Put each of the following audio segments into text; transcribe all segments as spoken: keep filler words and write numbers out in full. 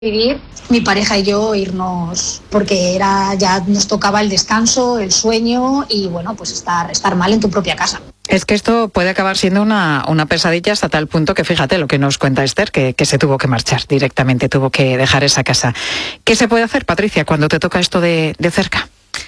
vivir mi pareja y yo irnos porque era ya nos tocaba el descanso, el sueño y bueno, pues estar, estar mal en tu propia casa. Es que esto puede acabar siendo una, una pesadilla hasta tal punto que fíjate lo que nos cuenta Esther, que, que se tuvo que marchar directamente, tuvo que dejar esa casa. ¿Qué se puede hacer, Patricia, cuando te toca esto de, de cerca?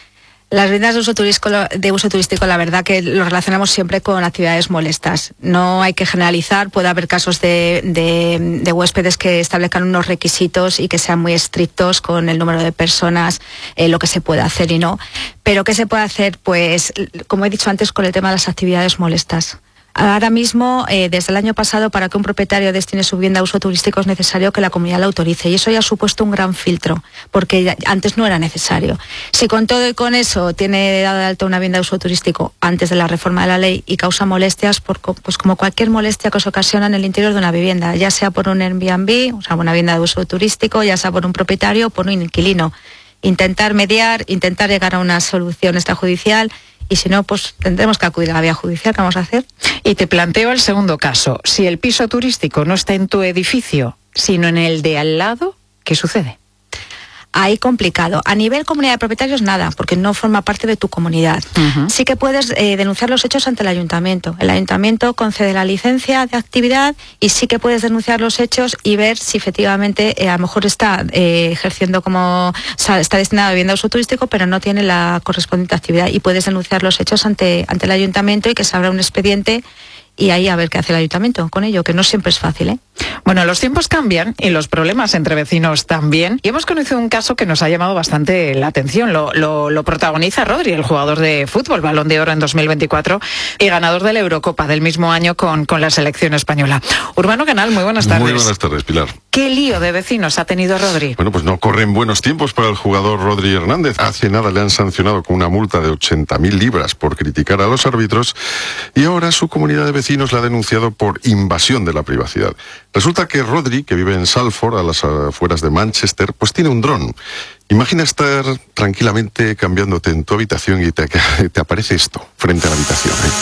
Las viviendas de uso turístico, de uso turístico, la verdad que lo relacionamos siempre con actividades molestas. No hay que generalizar, puede haber casos de, de, de huéspedes que establezcan unos requisitos y que sean muy estrictos con el número de personas, eh, lo que se puede hacer y no. Pero ¿qué se puede hacer? Pues, como he dicho antes, con el tema de las actividades molestas. Ahora mismo, eh, desde el año pasado, para que un propietario destine su vivienda a uso turístico es necesario que la comunidad la autorice y eso ya ha supuesto un gran filtro, porque ya, antes no era necesario. Si con todo y con eso tiene dado de alta una vivienda de uso turístico antes de la reforma de la ley y causa molestias, por, pues como cualquier molestia que se ocasiona en el interior de una vivienda, ya sea por un Airbnb, o sea, una vivienda de uso turístico, ya sea por un propietario o por un inquilino. Intentar mediar, intentar llegar a una solución extrajudicial. Y si no, pues tendremos que acudir a la vía judicial. ¿Qué vamos a hacer? Y te planteo el segundo caso. Si el piso turístico no está en tu edificio, sino en el de al lado, ¿qué sucede? Ahí complicado. A nivel comunidad de propietarios, nada, porque no forma parte de tu comunidad. Uh-huh. Sí que puedes eh, denunciar los hechos ante el ayuntamiento. El ayuntamiento concede la licencia de actividad y sí que puedes denunciar los hechos y ver si efectivamente eh, a lo mejor está eh, ejerciendo como, o sea, está destinado a vivienda de uso turístico, pero no tiene la correspondiente actividad y puedes denunciar los hechos ante, ante el ayuntamiento y que se abra un expediente y ahí a ver qué hace el ayuntamiento con ello, que no siempre es fácil, ¿eh? Bueno, los tiempos cambian y los problemas entre vecinos también. Y hemos conocido un caso que nos ha llamado bastante la atención. Lo, lo, lo protagoniza Rodri, el jugador de fútbol, Balón de Oro en dos mil veinticuatro y ganador de la Eurocopa del mismo año con, con la selección española. Urbano Canal, muy buenas tardes. Muy buenas tardes, Pilar. ¿Qué lío de vecinos ha tenido Rodri? Bueno, pues no corren buenos tiempos para el jugador Rodri Hernández. Hace nada le han sancionado con una multa de ochenta mil libras por criticar a los árbitros y ahora su comunidad de vecinos la ha denunciado por invasión de la privacidad. Resulta que Rodri, que vive en Salford, a las afueras de Manchester, pues tiene un dron. Imagina estar tranquilamente cambiándote en tu habitación y te, te aparece esto frente a la habitación, ¿eh?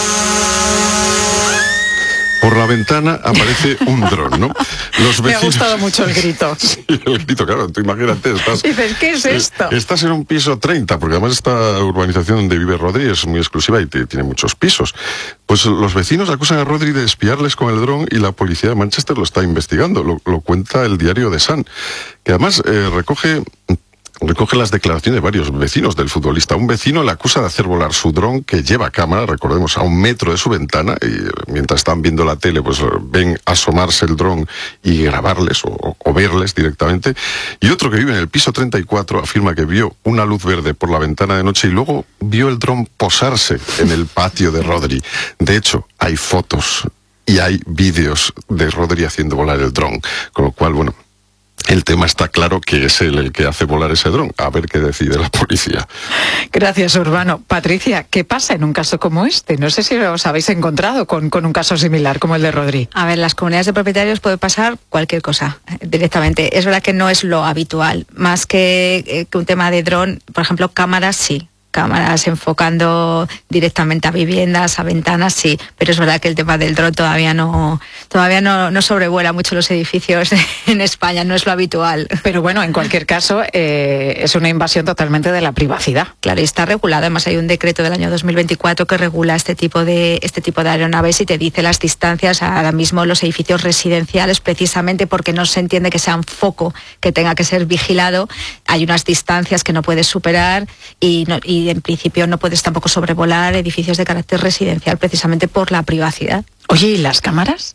Por la ventana aparece un dron, ¿no? Los vecinos... Me ha gustado mucho el grito. Sí, el grito, claro. Tú imagínate, estás... Dices, ¿qué es esto? Estás en un piso treinta, porque además esta urbanización donde vive Rodri es muy exclusiva y tiene muchos pisos. Pues los vecinos acusan a Rodri de espiarles con el dron y la policía de Manchester lo está investigando. Lo, lo cuenta el diario The Sun, que además eh, recoge... Recoge las declaraciones de varios vecinos del futbolista. Un vecino le acusa de hacer volar su dron que lleva cámara, recordemos, a un metro de su ventana y mientras están viendo la tele pues ven asomarse el dron y grabarles o, o verles directamente. Y otro que vive en el piso treinta y cuatro afirma que vio una luz verde por la ventana de noche y luego vio el dron posarse en el patio de Rodri. De hecho, hay fotos y hay vídeos de Rodri haciendo volar el dron, con lo cual, bueno... El tema está claro que es él el que hace volar ese dron. A ver qué decide la policía. Gracias, Urbano. Patricia, ¿qué pasa en un caso como este? No sé si os habéis encontrado con, con un caso similar como el de Rodri. A ver, las comunidades de propietarios puede pasar cualquier cosa directamente. Es verdad que no es lo habitual. Más que, eh, que un tema de dron, por ejemplo, cámaras sí. Cámaras enfocando directamente a viviendas, a ventanas, sí, pero es verdad que el tema del dron todavía no todavía no, no sobrevuela mucho los edificios en España, no es lo habitual. Pero bueno, en cualquier caso, eh, es una invasión totalmente de la privacidad. Claro, y está regulado, además hay un decreto del año dos mil veinticuatro que regula este tipo de este tipo de aeronaves y te dice las distancias ahora mismo los edificios residenciales, precisamente porque no se entiende que sea un foco que tenga que ser vigilado, hay unas distancias que no puedes superar y, no, y y en principio no puedes tampoco sobrevolar edificios de carácter residencial precisamente por la privacidad. Oye, ¿y las cámaras?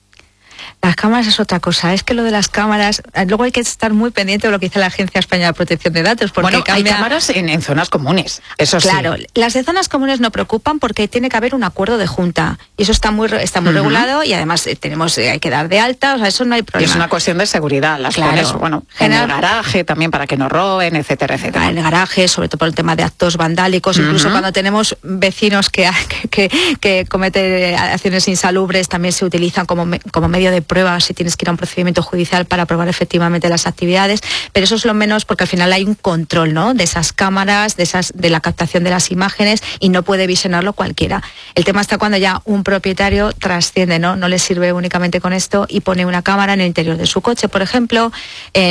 Las cámaras es otra cosa, es que lo de las cámaras, luego hay que estar muy pendiente de lo que dice la Agencia Española de Protección de Datos. Porque bueno, cambia... hay cámaras en, en zonas comunes, eso sí. Claro, las de zonas comunes no preocupan porque tiene que haber un acuerdo de junta y eso está muy está muy uh-huh. regulado y además eh, tenemos eh, hay que dar de alta, o sea, eso no hay problema. Y es una cuestión de seguridad, las claro. pones, bueno, General... en el garaje también para que no roben, etcétera, etcétera. En el garaje, sobre todo por el tema de actos vandálicos, uh-huh. incluso cuando tenemos vecinos que, que, que, que cometen acciones insalubres, también se utilizan como, me, como medio de de prueba si tienes que ir a un procedimiento judicial para probar efectivamente las actividades, pero eso es lo menos porque al final hay un control, ¿no?, de esas cámaras, de esas, de la captación de las imágenes, y no puede visionarlo cualquiera. El tema está cuando ya un propietario trasciende, ¿no? No le sirve únicamente con esto y pone una cámara en el interior de su coche, por ejemplo, eh,